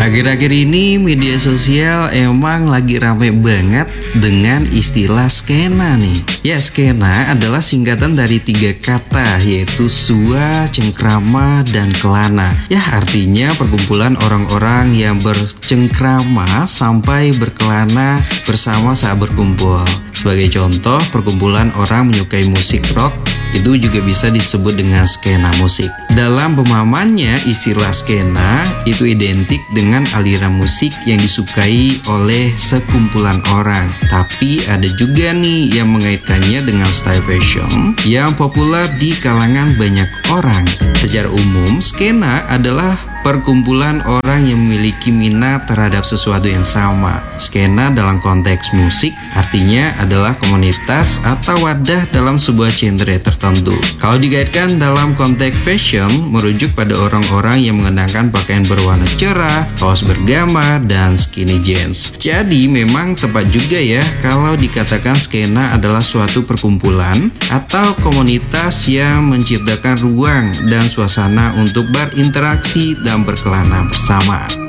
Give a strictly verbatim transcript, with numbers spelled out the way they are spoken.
Akhir-akhir ini media sosial emang lagi rame banget dengan istilah skena nih. Ya, skena adalah singkatan dari tiga kata, yaitu sua, cengkrama, dan kelana. Ya, artinya perkumpulan orang-orang yang bercengkrama sampai berkelana bersama saat berkumpul. Sebagai contoh, perkumpulan orang menyukai musik rock itu juga bisa disebut dengan skena musik. Dalam pemahamannya, istilah skena itu identik dengan aliran musik yang disukai oleh sekumpulan orang. Tapi ada juga nih yang mengaitkannya dengan style fashion yang populer di kalangan banyak orang. Secara umum, skena adalah perkumpulan orang yang memiliki minat terhadap sesuatu yang sama. Skena dalam konteks musik artinya adalah komunitas atau wadah dalam sebuah genre tertentu. Kalau dikaitkan dalam konteks fashion, merujuk pada orang-orang yang mengenakan pakaian berwarna cerah, kaos bergambar, dan skinny jeans. Jadi memang tepat juga ya kalau dikatakan skena adalah suatu perkumpulan atau komunitas yang menciptakan ruang dan suasana untuk berinteraksi dan berkelana bersama.